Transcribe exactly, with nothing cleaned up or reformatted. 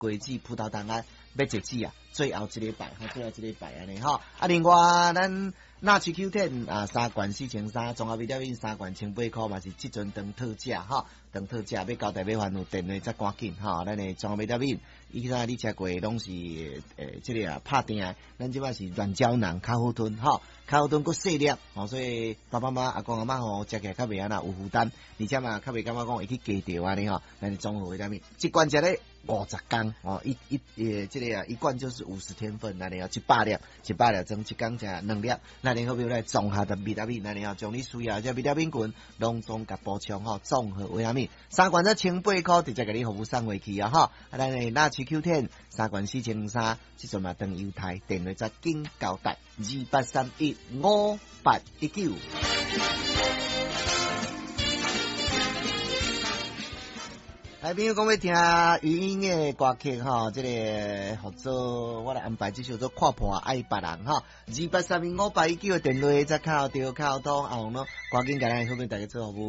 果子、葡萄糖胺、要截止啊，最后一礼拜，哈，最后一礼拜安尼吼。啊，另外咱纳奇 Q 十啊，三罐四千三，综合维他命三罐千八块嘛是即阵当特价哈，当特价要交代要还有电话则赶紧哈，咱的综合维他命，以前你食过拢是诶，即、呃这个啊拍定，咱即摆是软胶囊较好吞哈，较好吞佫细粒，吼，所以爸爸妈妈阿公阿妈吼食起来较袂安那有负担，而且嘛较袂感觉讲会去加掉安尼吼，咱综合维他命，一罐食咧五十工哦，一一诶，即、这个啊一罐就是五十天份，安尼哦，一百粒，一百粒装一工食两粒，那然后比如来综合的维他命，那然后将你需要即维他命群拢总甲补充吼，综合维他命，三罐才千八块，直接给你服务送回去啊吼，啊，咱诶纳奇 Q 十三罐四千三，即阵嘛当犹太，电话则紧交代二八三一五八一九。来朋友讲要听语音的歌曲吼，这个合作我来安排这首做看破爱别人吼，二八三一五八一九的电话则靠着靠通后咯，赶紧甲咱后面大家做服务。